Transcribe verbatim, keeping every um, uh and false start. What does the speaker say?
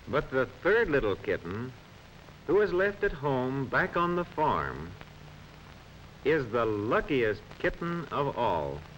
But the third little kitten, who is left at home back on the farm, is the luckiest kitten of all.